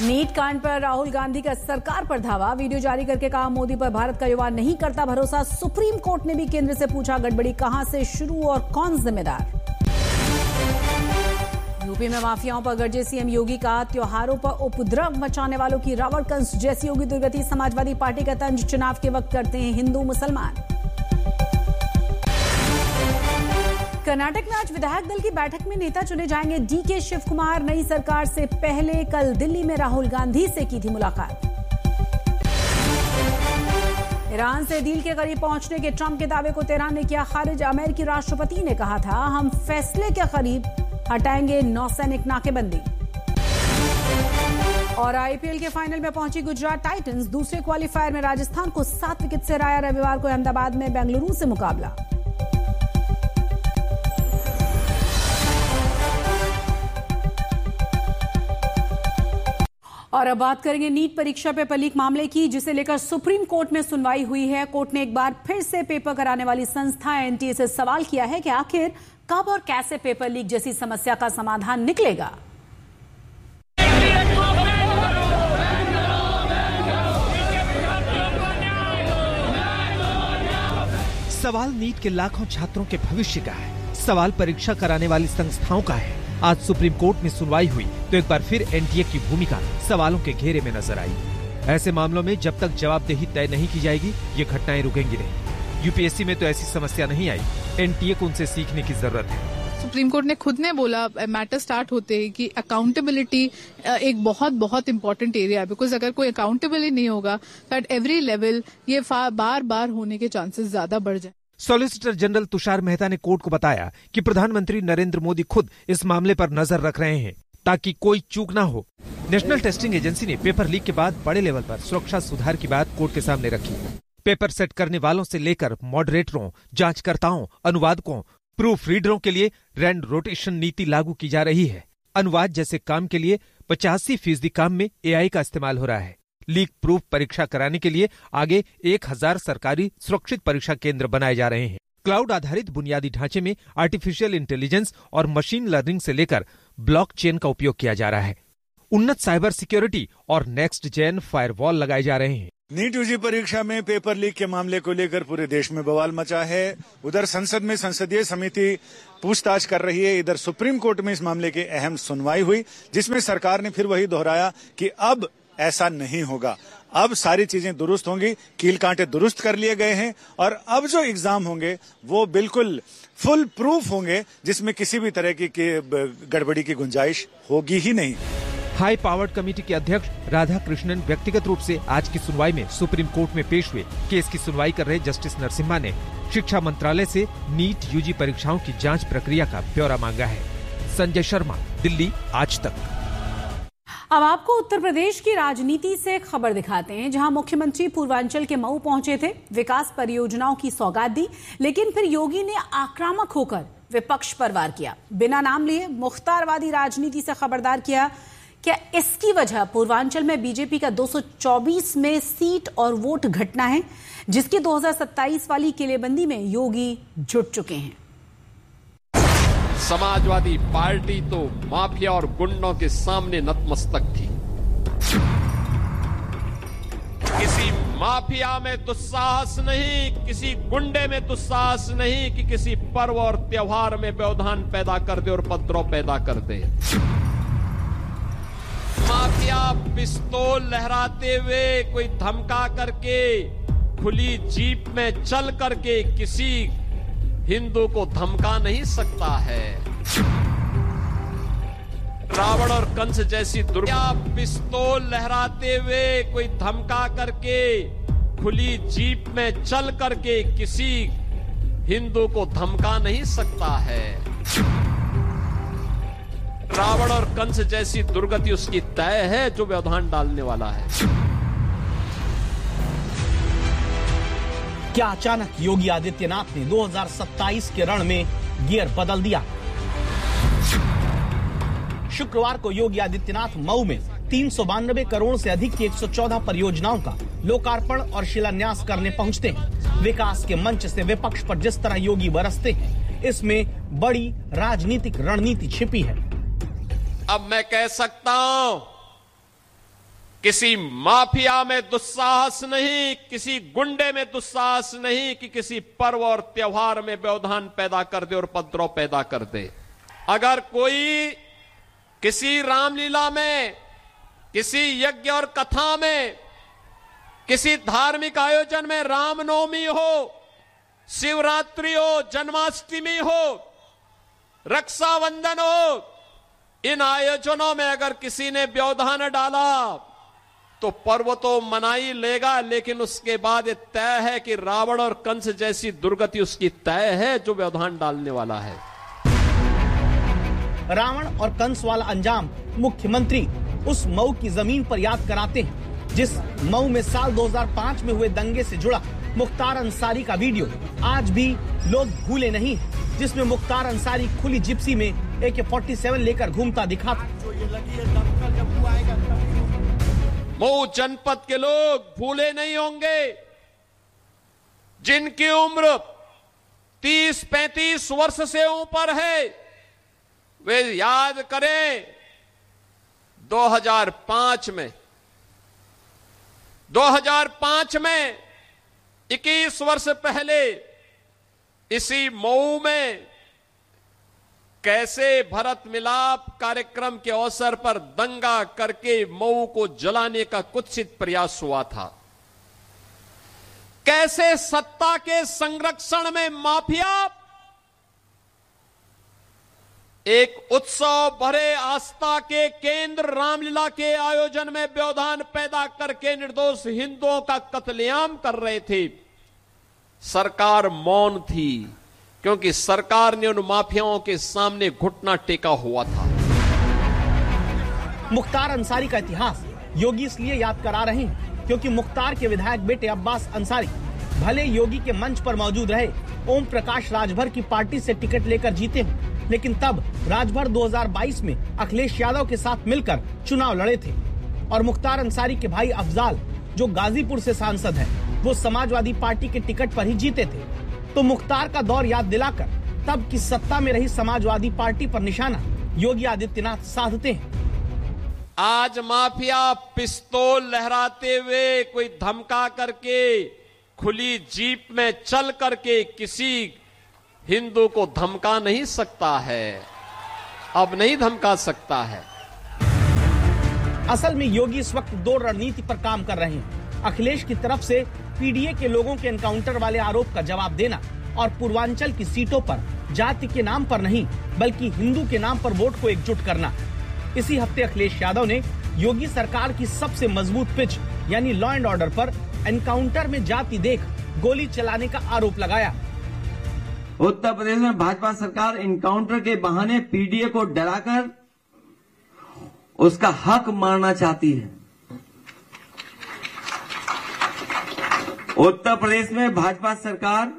NEET कांड पर राहुल गांधी का सरकार पर धावा, वीडियो जारी करके कहा मोदी पर भारत का युवा नहीं करता भरोसा। सुप्रीम कोर्ट ने भी केंद्र से पूछा गड़बड़ी कहां से शुरू और कौन जिम्मेदार। यूपी में माफियाओं पर गरजे सीएम योगी का, त्योहारों पर उपद्रव मचाने वालों की रावण कंस जैसी होगी दुर्गति। समाजवादी पार्टी का तंज, चुनाव के वक्त करते हैं हिंदू मुसलमान। कर्नाटक में आज विधायक दल की बैठक में नेता चुने जाएंगे डीके शिव कुमार। नई सरकार से पहले कल दिल्ली में राहुल गांधी से की थी मुलाकात। ईरान से डील के करीब पहुंचने के ट्रंप के दावे को तेहरान ने किया खारिज। अमेरिकी राष्ट्रपति ने कहा था हम फैसले के करीब हटाएंगे नौसैनिक नाकेबंदी। और आईपीएल के फाइनल में पहुंची गुजरात टाइटंस। दूसरे क्वालीफायर में राजस्थान को 7 विकेट से हराया। रविवार को अहमदाबाद में बेंगलुरु से मुकाबला। और अब बात करेंगे नीट परीक्षा पेपर लीक मामले की, जिसे लेकर सुप्रीम कोर्ट में सुनवाई हुई है। कोर्ट ने एक बार फिर से पेपर कराने वाली संस्था एनटीए से सवाल किया है कि आखिर कब और कैसे पेपर लीक जैसी समस्या का समाधान निकलेगा। सवाल नीट के लाखों छात्रों के भविष्य का है, सवाल परीक्षा कराने वाली संस्थाओं का है। आज सुप्रीम कोर्ट में सुनवाई हुई तो एक बार फिर एनटीए की भूमिका सवालों के घेरे में नजर आई। ऐसे मामलों में जब तक जवाबदेही तय नहीं की जाएगी ये घटनाएं रुकेंगी नहीं। यूपीएससी में तो ऐसी समस्या नहीं आई, एनटीए को उनसे सीखने की जरूरत है। सुप्रीम कोर्ट ने खुद ने बोला मैटर स्टार्ट होते ही कि अकाउंटेबिलिटी एक बहुत बहुत इंपॉर्टेंट एरिया है, बिकॉज अगर कोई अकाउंटेबिलिटी नहीं होगा तो एट एवरी लेवल ये बार बार होने के चांसेस ज्यादा बढ़ जाए। सॉलिसिटर जनरल तुषार मेहता ने कोर्ट को बताया कि प्रधानमंत्री नरेंद्र मोदी खुद इस मामले पर नजर रख रहे हैं ताकि कोई चूक ना हो। नेशनल टेस्टिंग एजेंसी ने पेपर लीक के बाद बड़े लेवल पर सुरक्षा सुधार की बात कोर्ट के सामने रखी। पेपर सेट करने वालों से लेकर मॉडरेटरों, जांचकर्ताओं, अनुवादकों, प्रूफ रीडरों के लिए रैंड रोटेशन नीति लागू की जा रही है। अनुवाद जैसे काम के लिए 85% काम में एआई का इस्तेमाल हो रहा है। लीक प्रूफ परीक्षा कराने के लिए आगे 1000 सरकारी सुरक्षित परीक्षा केंद्र बनाए जा रहे हैं। क्लाउड आधारित बुनियादी ढांचे में आर्टिफिशियल इंटेलिजेंस और मशीन लर्निंग से लेकर ब्लॉकचेन का उपयोग किया जा रहा है। उन्नत साइबर सिक्योरिटी और नेक्स्ट जेन फायरवॉल लगाए जा रहे हैं। नीट यूजी परीक्षा में पेपर लीक के मामले को लेकर पूरे देश में बवाल मचा है। उधर संसद में संसदीय समिति पूछताछ कर रही है, इधर सुप्रीम कोर्ट में इस मामले की अहम सुनवाई हुई, जिसमें सरकार ने फिर वही दोहराया कि अब ऐसा नहीं होगा, अब सारी चीजें दुरुस्त होंगी, कील कांटे दुरुस्त कर लिए गए हैं और अब जो एग्जाम होंगे वो बिल्कुल फुल प्रूफ होंगे, जिसमें किसी भी तरह की गड़बड़ी की गुंजाइश होगी ही नहीं। हाई पावर्ड कमेटी के अध्यक्ष राधा कृष्णन व्यक्तिगत रूप से आज की सुनवाई में सुप्रीम कोर्ट में पेश हुए। केस की सुनवाई कर रहे जस्टिस नरसिम्हा ने शिक्षा मंत्रालय से नीट यूजी परीक्षाओं की जांच प्रक्रिया का ब्यौरा मांगा है। संजय शर्मा, दिल्ली, आज तक। अब आपको उत्तर प्रदेश की राजनीति से खबर दिखाते हैं, जहां मुख्यमंत्री पूर्वांचल के मऊ पहुंचे थे, विकास परियोजनाओं की सौगात दी, लेकिन फिर योगी ने आक्रामक होकर विपक्ष पर वार किया। बिना नाम लिए मुख्तारवादी राजनीति से खबरदार किया। क्या इसकी वजह पूर्वांचल में बीजेपी का 224 में सीट और वोट घटना है, जिसकी 2027 वाली किलेबंदी में योगी जुट चुके हैं? समाजवादी पार्टी तो माफिया और गुंडों के सामने नतमस्तक थी। किसी माफिया में दुस्साहस नहीं, किसी गुंडे में दुस्साहस नहीं कि किसी पर्व और त्योहार में व्यवधान पैदा कर दे और उपद्रव पैदा कर दे। माफिया पिस्तौल लहराते हुए, कोई धमका करके, खुली जीप में चल करके किसी हिंदू को धमका नहीं सकता है। रावण और कंस जैसी दुर्गा पिस्तौल लहराते हुए, कोई धमका करके, खुली जीप में चल करके किसी हिंदू को धमका नहीं सकता है। रावण और कंस जैसी दुर्गति उसकी तय है जो व्यवधान डालने वाला है। क्या अचानक योगी आदित्यनाथ ने 2027 के रण में गियर बदल दिया? शुक्रवार को योगी आदित्यनाथ मऊ में 392 करोड़ से अधिक की 114 परियोजनाओं का लोकार्पण और शिलान्यास करने पहुंचते हैं। विकास के मंच से विपक्ष पर जिस तरह योगी बरसते हैं, इसमें बड़ी राजनीतिक रणनीति छिपी है। अब मैं कह सकता हूं किसी माफिया में दुस्साहस नहीं, किसी गुंडे में दुस्साहस नहीं कि किसी पर्व और त्योहार में व्यवधान पैदा कर दे और उपद्रव पैदा कर दे। अगर कोई किसी रामलीला में, किसी यज्ञ और कथा में, किसी धार्मिक आयोजन में, रामनवमी हो, शिवरात्रि हो, जन्माष्टमी हो, रक्षाबंधन हो, इन आयोजनों में अगर किसी ने व्यवधान डाला तो पर्व तो मना ही लेगा, लेकिन उसके बाद ये तय है कि रावण और कंस जैसी दुर्गति उसकी तय है जो व्यवधान डालने वाला है। रावण और कंस वाला अंजाम मुख्यमंत्री उस मऊ की जमीन पर याद कराते हैं जिस मऊ में साल 2005 में हुए दंगे से जुड़ा मुख्तार अंसारी का वीडियो आज भी लोग भूले नहीं, जिसमें मुख्तार अंसारी खुली जिप्सी में AK-47 लेकर घूमता दिखा था। मऊ जनपद के लोग भूले नहीं होंगे, जिनकी उम्र 30-35 वर्ष से ऊपर है, वे याद करें 2005 में 21 वर्ष पहले इसी मऊ में कैसे भरत मिलाप कार्यक्रम के अवसर पर दंगा करके मऊ को जलाने का कुत्सित प्रयास हुआ था। कैसे सत्ता के संरक्षण में माफिया एक उत्सव भरे आस्था के केंद्र रामलीला के आयोजन में व्यवधान पैदा करके निर्दोष हिंदुओं का कत्लेआम कर रहे थे। सरकार मौन थी क्योंकि सरकार ने उन माफियाओं के सामने घुटना टेका हुआ था। मुख्तार अंसारी का इतिहास योगी इसलिए याद करा रहे हैं क्योंकि मुख्तार के विधायक बेटे अब्बास अंसारी भले योगी के मंच पर मौजूद रहे, ओम प्रकाश राजभर की पार्टी से टिकट लेकर जीते हैं, लेकिन तब राजभर 2022 में अखिलेश यादव के साथ मिलकर चुनाव लड़े थे और मुख्तार अंसारी के भाई अफजाल जो गाजीपुर से सांसद हैं, वो समाजवादी पार्टी के टिकट पर ही जीते थे। तो मुख्तार का दौर याद दिलाकर तब की सत्ता में रही समाजवादी पार्टी पर निशाना योगी आदित्यनाथ साधते हैं। आज माफिया पिस्तौल लहराते हुए, कोई धमका करके, खुली जीप में चल करके किसी हिंदू को धमका नहीं सकता है, अब नहीं धमका सकता है। असल में योगी इस वक्त दो रणनीति पर काम कर रहे हैं। अखिलेश की तरफ से पीडीए के लोगों के एनकाउंटर वाले आरोप का जवाब देना और पूर्वांचल की सीटों पर जाति के नाम पर नहीं बल्कि हिंदू के नाम पर वोट को एकजुट करना। इसी हफ्ते अखिलेश यादव ने योगी सरकार की सबसे मजबूत पिच यानी लॉ एंड ऑर्डर पर एनकाउंटर में जाति देख गोली चलाने का आरोप लगाया। उत्तर प्रदेश में भाजपा सरकार एनकाउंटर के बहाने पीडीए को डराकर उसका हक मारना चाहती है। उत्तर प्रदेश में भाजपा सरकार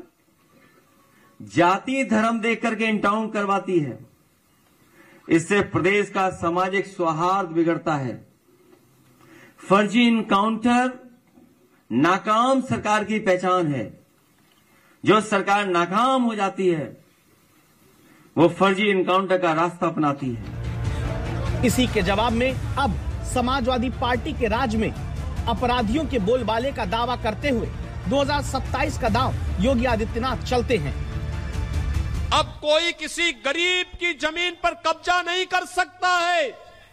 जाति धर्म देख करके एनकाउंटर करवाती है। इससे प्रदेश का सामाजिक सौहार्द बिगड़ता है। फर्जी एनकाउंटर नाकाम सरकार की पहचान है। जो सरकार नाकाम हो जाती है वो फर्जी एनकाउंटर का रास्ता अपनाती है। इसी के जवाब में अब समाजवादी पार्टी के राज में अपराधियों के बोलबाले का दावा करते हुए 2027 का दांव योगी आदित्यनाथ चलते हैं। अब कोई किसी गरीब की जमीन पर कब्जा नहीं कर सकता है,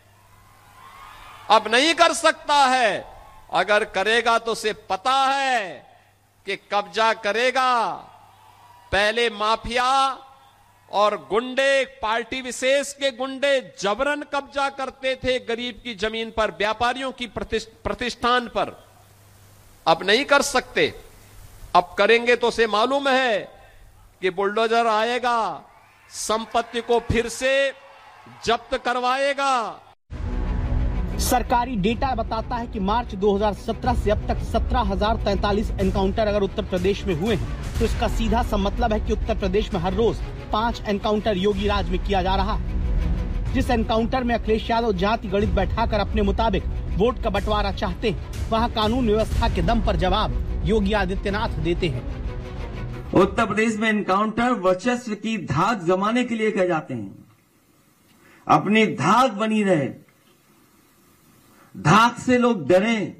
अब नहीं कर सकता है। अगर करेगा तो उसे पता है कि कब्जा करेगा। पहले माफिया और गुंडे, पार्टी विशेष के गुंडे जबरन कब्जा करते थे गरीब की जमीन पर, व्यापारियों की प्रतिष्ठान पर। अब नहीं कर सकते। अब करेंगे तो उसे मालूम है कि बुलडोजर आएगा, संपत्ति को फिर से जब्त करवाएगा। सरकारी डेटा बताता है कि मार्च 2017 से अब तक 17,043 एनकाउंटर अगर उत्तर प्रदेश में हुए हैं तो इसका सीधा सा मतलब है कि उत्तर प्रदेश में हर रोज 5 एनकाउंटर योगी राज में किया जा रहा है। जिस एनकाउंटर में अखिलेश यादव जाति गणित बैठाकर अपने मुताबिक वोट का बंटवारा चाहते हैं, वहाँ कानून व्यवस्था के दम पर जवाब योगी आदित्यनाथ देते हैं। उत्तर प्रदेश में एनकाउंटर वर्चस्व की धाक जमाने के लिए किए जाते हैं। अपनी धाक बनी रहे, धाक से लोग डरें,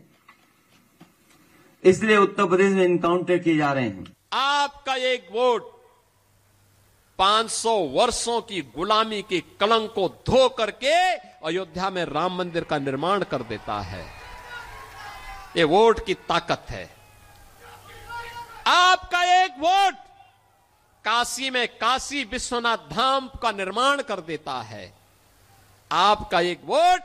इसलिए उत्तर प्रदेश में इनकाउंटर किए जा रहे हैं। आपका एक वोट 500 वर्षों की गुलामी के कलंक को धो करके अयोध्या में राम मंदिर का निर्माण कर देता है। ये वोट की ताकत है। आपका एक वोट काशी में काशी विश्वनाथ धाम का निर्माण कर देता है। आपका एक वोट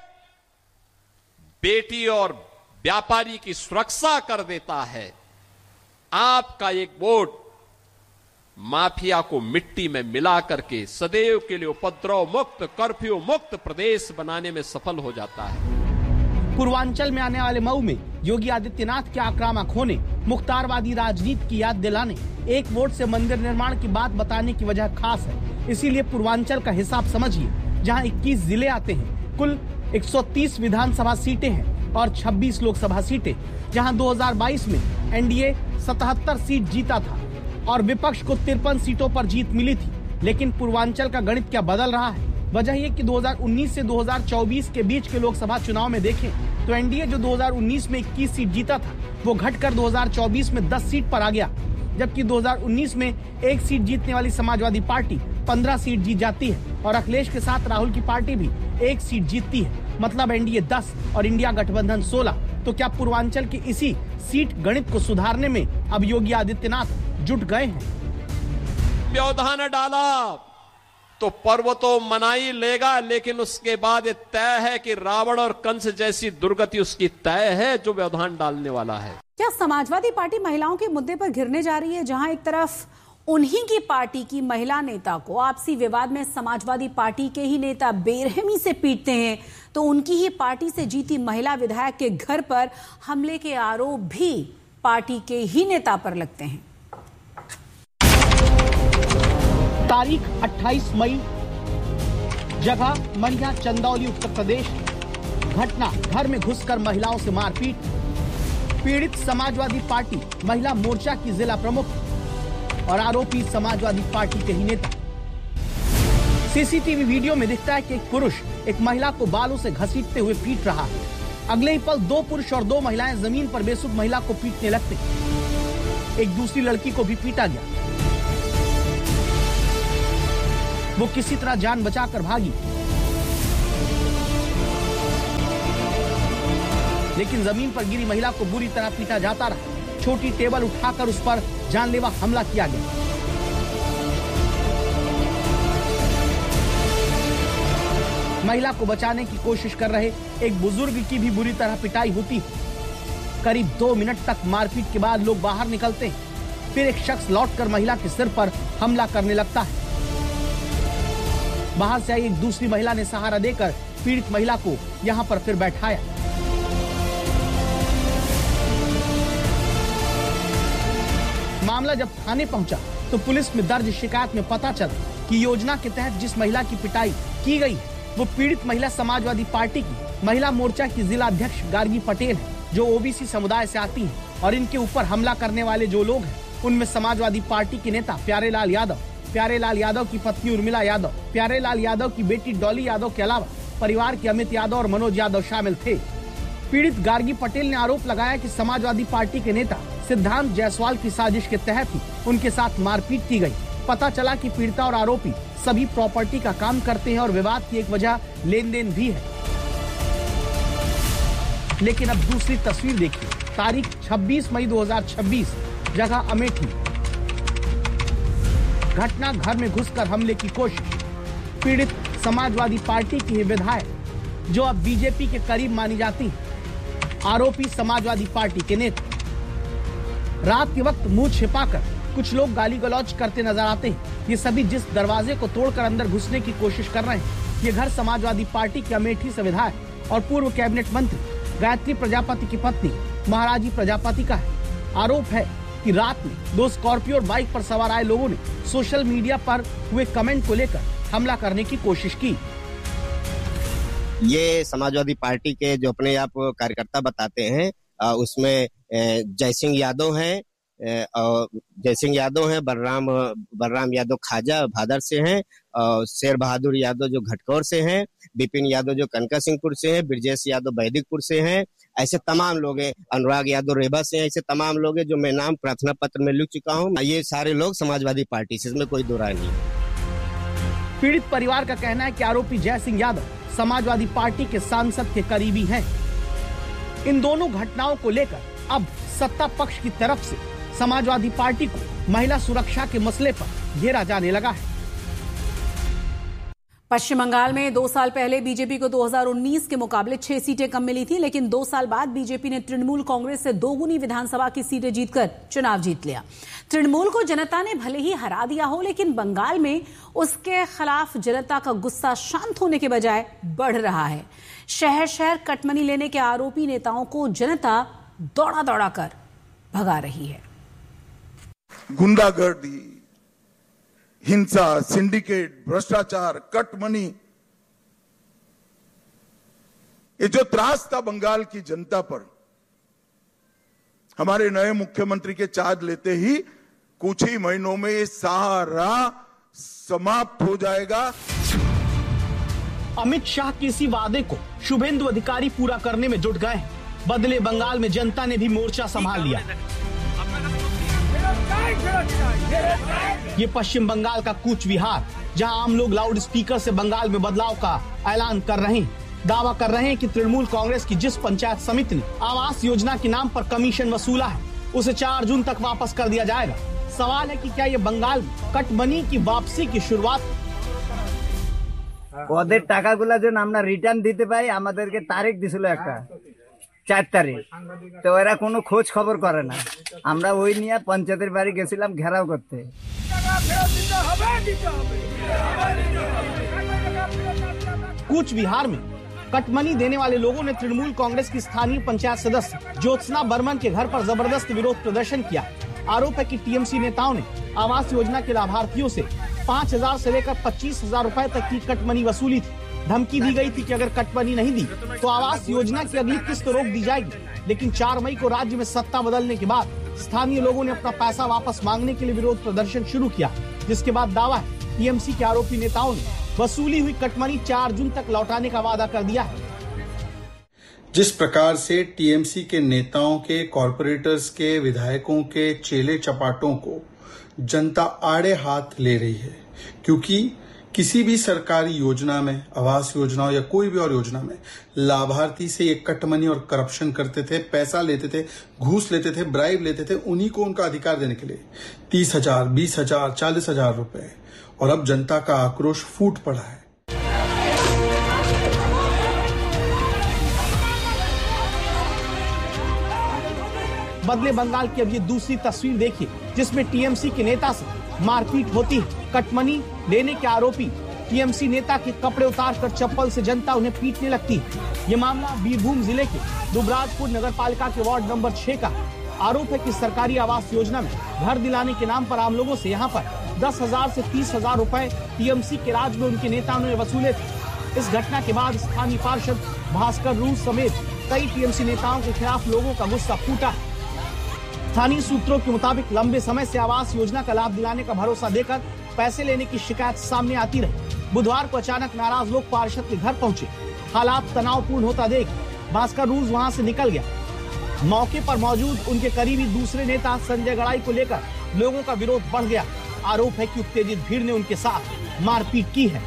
बेटी और व्यापारी की सुरक्षा कर देता है। आपका एक वोट माफिया को मिट्टी में मिला करके सदैव के लिए उपद्रव मुक्त, कर्फ्यू मुक्त प्रदेश बनाने में सफल हो जाता है। पूर्वांचल में आने वाले मऊ में योगी आदित्यनाथ के आक्रामक होने, मुख्तारवादी राजनीति की याद दिलाने, एक वोट से मंदिर निर्माण की बात बताने की वजह खास है। इसीलिए पूर्वांचल का हिसाब समझिए, जहां 21 जिले आते हैं, कुल 130 विधानसभा सीटें हैं और 26 लोकसभा सीटें, जहां 2022 में एनडीए 77 सीट जीता था और विपक्ष को 53 सीटों पर जीत मिली थी। लेकिन पूर्वांचल का गणित क्या बदल रहा है? वजह ये कि 2019 से 2024 के बीच के लोकसभा चुनाव में देखें तो एनडीए जो 2019 में 21 सीट जीता था, वो घटकर 2024 में 10 सीट पर आ गया, जबकि 2019 में 1 सीट जीतने वाली समाजवादी पार्टी 15 सीट जीत जाती है और अखिलेश के साथ राहुल की पार्टी भी 1 सीट जीतती है। मतलब एनडीए 10 और इंडिया गठबंधन 16। तो क्या पूर्वांचल की इसी सीट गणित को सुधारने में अब योगी आदित्यनाथ जुट गए हैं? व्यवधान डाला तो पर्व तो मना ही लेगा, लेकिन उसके बाद ये तय है कि रावण और कंस जैसी दुर्गति उसकी तय है जो व्यवधान डालने वाला है। क्या समाजवादी पार्टी महिलाओं के मुद्दे पर घिरने जा रही है? जहां एक तरफ उन्हीं की पार्टी की महिला नेता को आपसी विवाद में समाजवादी पार्टी के ही नेता बेरहमी से पीटते हैं, तो उनकी ही पार्टी से जीती महिला विधायक के घर पर हमले के आरोप भी पार्टी के ही नेता पर लगते हैं। तारीख 28 मई, जगह मंडिया, चंदौली, उत्तर प्रदेश। घटना, घर में घुसकर महिलाओं से मारपीट। पीड़ित समाजवादी पार्टी महिला मोर्चा की जिला प्रमुख और आरोपी समाजवादी पार्टी के ही नेता। सीसीटीवी वीडियो में दिखता है कि एक पुरुष एक महिला को बालों से घसीटते हुए पीट रहा है। अगले ही पल 2 पुरुष और 2 महिलाएं जमीन पर बेसुध महिला को पीटने लगते। एक दूसरी लड़की को भी पीटा गया। वो किसी तरह जान बचाकर भागी, लेकिन जमीन पर गिरी महिला को बुरी तरह पीटा जाता रहा। छोटी टेबल उठाकर उस पर जानलेवा हमला किया गया। महिला को बचाने की कोशिश कर रहे एक बुजुर्ग की भी बुरी तरह पिटाई होती है। करीब 2 मिनट तक मारपीट के बाद लोग बाहर निकलते हैं। फिर एक शख्स लौटकर महिला के सिर पर हमला करने लगता है। बाहर से आई एक दूसरी महिला ने सहारा देकर पीड़ित महिला को यहां पर फिर बैठाया। मामला जब थाने पहुंचा तो पुलिस में दर्ज शिकायत में पता चला कि योजना के तहत जिस महिला की पिटाई की गई है, वो पीड़ित महिला समाजवादी पार्टी की महिला मोर्चा की जिला अध्यक्ष गार्गी पटेल है, जो ओबीसी समुदाय से आती है। और इनके ऊपर हमला करने वाले जो लोग हैं, उनमें समाजवादी पार्टी के नेता प्यारेलाल यादव, प्यारेलाल यादव की पत्नी उर्मिला यादव, प्यारेलाल यादव की बेटी डॉली यादव के अलावा परिवार के अमित यादव और मनोज यादव शामिल थे। पीड़ित गार्गी पटेल ने आरोप लगाया कि समाजवादी पार्टी के नेता सिद्धांत जायसवाल की साजिश के तहत ही उनके साथ मारपीट की गई। पता चला कि पीड़िता और आरोपी सभी प्रॉपर्टी का काम करते हैं और विवाद की एक वजह लेन देन भी है। लेकिन अब दूसरी तस्वीर देखिए। तारीख 26 मई 2026, जगह अमेठी। घटना, घर में घुसकर हमले की कोशिश। पीड़ित समाजवादी पार्टी की विधायक जो अब बीजेपी के करीब मानी जाती है। आरोपी समाजवादी पार्टी के नेता। रात के वक्त मुंह छिपाकर कुछ लोग गाली गलौज करते नजर आते हैं। ये सभी जिस दरवाजे को तोड़कर अंदर घुसने की कोशिश कर रहे हैं, ये घर समाजवादी पार्टी के अमेठी से विधायक और पूर्व कैबिनेट मंत्री गायत्री प्रजापति की पत्नी महाराजी प्रजापति का है। आरोप है कि रात में 2 स्कॉर्पियो और बाइक पर सवार आए लोगों ने सोशल मीडिया पर हुए कमेंट को लेकर हमला करने की कोशिश की। ये समाजवादी पार्टी के जो अपने आप कार्यकर्ता बताते हैं, उसमें जय सिंह यादव हैं, और जयसिंह यादव हैं, बलराम यादव खाजा भादर से हैं, और शेर बहादुर यादव जो घटकौर से हैं, विपिन यादव जो कनका सिंहपुर से हैं, ब्रजेश यादव वैदिकपुर से हैं। ऐसे तमाम लोग हैं, अनुराग यादव रेवा से हैं। ऐसे तमाम लोग हैं जो मैं नाम प्रार्थना पत्र में लिख चुका हूँ। ये सारे लोग समाजवादी पार्टी से, इसमें कोई दो राय नहीं। पीड़ित परिवार का कहना है कि आरोपी जयसिंह यादव समाजवादी पार्टी के सांसद के करीबी हैं। इन दोनों घटनाओं को लेकर अब सत्ता पक्ष की तरफ से समाजवादी पार्टी को महिला सुरक्षा के मसले पर घेरा जाने लगा है। पश्चिम बंगाल में 2 साल पहले बीजेपी को 2019 के मुकाबले 6 सीटें कम मिली थी, लेकिन 2 साल बाद बीजेपी ने तृणमूल कांग्रेस से दोगुनी विधानसभा की सीटें जीतकर चुनाव जीत लिया। तृणमूल को जनता ने भले ही हरा दिया हो, लेकिन बंगाल में उसके खिलाफ जनता का गुस्सा शांत होने के बजाय बढ़ रहा है। शहर शहर कटमनी लेने के आरोपी नेताओं को जनता दौड़ा दौड़ा कर भगा रही है। गुंडागर्दी, हिंसा, सिंडिकेट, भ्रष्टाचार, कट मनी, ये जो त्रास था बंगाल की जनता पर, हमारे नए मुख्यमंत्री के चार्ज लेते ही कुछ ही महीनों में ये सारा समाप्त हो जाएगा। अमित शाह के इसी वादे को शुभेंदु अधिकारी पूरा करने में जुट गए हैं। बदले बंगाल में जनता ने भी मोर्चा संभाल लिया। ये पश्चिम बंगाल का कूच विहार, जहां आम लोग लाउड स्पीकर से बंगाल में बदलाव का ऐलान कर रहे हैं। दावा कर रहे हैं कि तृणमूल कांग्रेस की जिस पंचायत समिति ने आवास योजना के नाम पर कमीशन वसूला है, उसे 4 जून तक वापस कर दिया जाएगा। सवाल है कि क्या ये बंगाल में कटमनी की वापसी की शुरुआत? ওদের টাকাগুলা যেন আমরা রিটার্ন দিতে পাই, আমাদেরকে তারিখ দিছিল একটা 4 তারিখ, তো এরা কোনো খোঁজ খবর করে না। আমরা ওই নিয়ে পঞ্চায়েতের বাড়ি গেছিলাম ঘেরাও করতে। कूच बिहार में कटमनी देने वाले लोगों ने तृणमूल कांग्रेस की स्थानीय पंचायत सदस्य ज्योत्सना बर्मन के घर पर जबरदस्त विरोध प्रदर्शन किया। आरोप है कि टीएमसी नेताओं ने आवास योजना के लाभार्थियों से 5,000 से लेकर 25,000 रुपए तक की कटमनी वसूली थी। धमकी दी गई थी कि अगर कटमनी नहीं दी तो आवास योजना की अगली किस्त रोक दी जाएगी। लेकिन 4 मई को राज्य में सत्ता बदलने के बाद स्थानीय लोगों ने अपना पैसा वापस मांगने के लिए विरोध प्रदर्शन शुरू किया, जिसके बाद दावा है टीएमसी के आरोपी नेताओं ने वसूली हुई कटमनी 4 जून तक लौटाने का वादा कर दिया है। जिस प्रकार से टीएमसी के नेताओं के, कॉरपोरेटर्स के, विधायकों के चेले चपाटों को जनता आड़े हाथ ले रही है, क्योंकि किसी भी सरकारी योजना में, आवास योजना या कोई भी और योजना में लाभार्थी से ये कटमनी और करप्शन करते थे, पैसा लेते थे, घूस लेते थे, ब्राइब लेते थे, उन्हीं को उनका अधिकार देने के लिए 30,000, 20,000, 40,000 रुपए। और अब जनता का आक्रोश फूट पड़ा है। बदले बंगाल की अब ये दूसरी तस्वीर देखिए, जिसमें टीएमसी के नेता से मारपीट होती है। कटमनी लेने के आरोपी टीएमसी नेता के कपड़े उतारकर चप्पल से जनता उन्हें पीटने लगती है। ये मामला बीरभूम जिले के दुबराजपुर नगरपालिका के वार्ड नंबर 6 का। आरोप है कि सरकारी आवास योजना में घर दिलाने के नाम पर आम लोगों से यहाँ पर 10,000 से 30,000 रुपए टीएमसी के राज में उनके नेताओं ने वसूले थे। इस घटना के बाद स्थानीय पार्षद भास्कर रूस समेत कई टीएमसी नेताओं के खिलाफ लोगों का गुस्सा फूटा है। स्थानीय सूत्रों के मुताबिक लंबे समय से आवास योजना का लाभ दिलाने का भरोसा देकर पैसे लेने की शिकायत सामने आती रही। बुधवार को अचानक नाराज लोग पार्षद के घर पहुंचे। हालात तनावपूर्ण होता देख भास्कर रूस वहां से निकल गया। मौके पर मौजूद उनके करीबी दूसरे नेता संजय गड़ाई को लेकर लोगों का विरोध बढ़ गया। आरोप है कि उत्तेजित भीड़ ने उनके साथ मारपीट की है।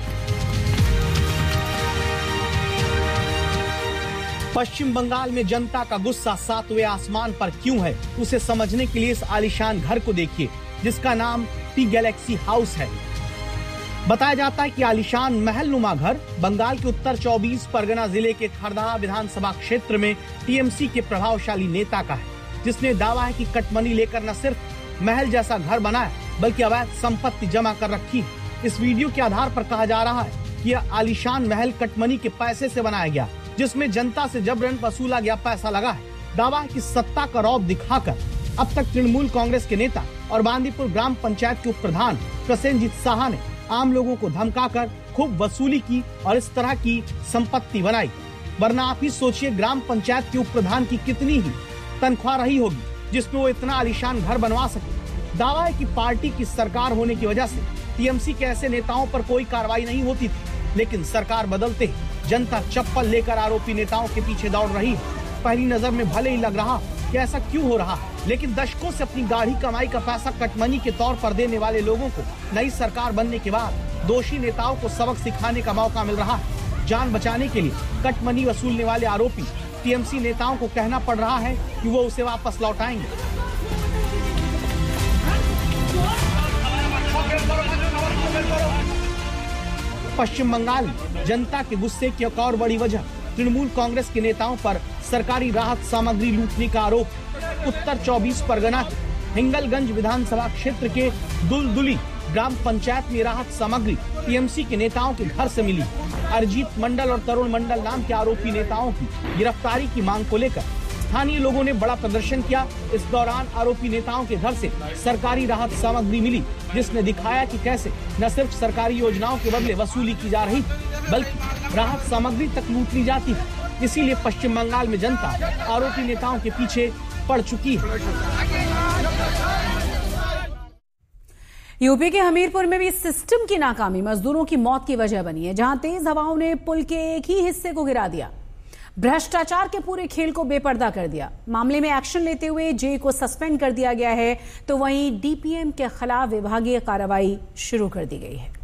पश्चिम बंगाल में जनता का गुस्सा 7वें आसमान पर क्यों है, उसे समझने के लिए इस आलीशान घर को देखिए, जिसका नाम टी गैलेक्सी हाउस है। बताया जाता है कि आलीशान महलनुमा घर बंगाल के उत्तर 24 परगना जिले के खरदाहा विधानसभा क्षेत्र में टीएमसी के प्रभावशाली नेता का है, जिसने दावा है कि कटमनी लेकर न सिर्फ महल जैसा घर बनाया, बल्कि अवैध संपत्ति जमा कर रखी है। इस वीडियो के आधार पर कहा जा रहा है कि यह आलीशान महल कटमनी के पैसे से बनाया गया, जिसमें जनता से जबरन वसूला गया पैसा लगा है। दावा है कि सत्ता का रौब दिखाकर अब तक तृणमूल कांग्रेस के नेता और बांदीपुर ग्राम पंचायत के उप प्रधान प्रसेनजीत साहा ने आम लोगों को धमकाकर खूब वसूली की और इस तरह की संपत्ति बनाई। वरना आप ही सोचिए ग्राम पंचायत के उप प्रधान की कितनी ही तनख्वाह रही होगी जिसमें वो इतना आलीशान घर बनवा सके। दावा है कि पार्टी की सरकार होने की वजह से टीएमसी के ऐसे नेताओं पर कोई कार्रवाई नहीं होती थी, लेकिन सरकार बदलते ही जनता चप्पल लेकर आरोपी नेताओं के पीछे दौड़ रही है। पहली नजर में भले ही लग रहा कि ऐसा क्यों हो रहा है, लेकिन दशकों से अपनी गाढ़ी कमाई का पैसा कटमनी के तौर पर देने वाले लोगों को नई सरकार बनने के बाद दोषी नेताओं को सबक सिखाने का मौका मिल रहा है। जान बचाने के लिए कटमनी वसूलने वाले आरोपी टीएमसी नेताओं को कहना पड़ रहा है कि वो उसे वापस लौटाएंगे। पश्चिम बंगाल में जनता के गुस्से की एक और बड़ी वजह तृणमूल कांग्रेस के नेताओं पर सरकारी राहत सामग्री लूटने का आरोप। उत्तर 24 परगना के हिंगलगंज विधानसभा क्षेत्र के दुलदुली ग्राम पंचायत में राहत सामग्री टीएमसी के नेताओं के घर से मिली। अरिजीत मंडल और तरुण मंडल नाम के आरोपी नेताओं की गिरफ्तारी की मांग को लेकर स्थानीय लोगों ने बड़ा प्रदर्शन किया। इस दौरान आरोपी नेताओं के घर से सरकारी राहत सामग्री मिली, जिसने दिखाया कि कैसे न सिर्फ सरकारी योजनाओं के बदले वसूली की जा रही थी, बल्कि राहत सामग्री तक लूट ली जाती है। इसीलिए पश्चिम बंगाल में जनता आरोपी नेताओं के पीछे पड़ चुकी है। यूपी के हमीरपुर में भी सिस्टम की नाकामी मजदूरों की मौत की वजह बनी है, जहां तेज हवाओं ने पुल के एक ही हिस्से को गिरा दिया, भ्रष्टाचार के पूरे खेल को बेपर्दा कर दिया। मामले में एक्शन लेते हुए जेई को सस्पेंड कर दिया गया है, तो वहीं डीपीएम के खिलाफ विभागीय कार्रवाई शुरू कर दी गई है।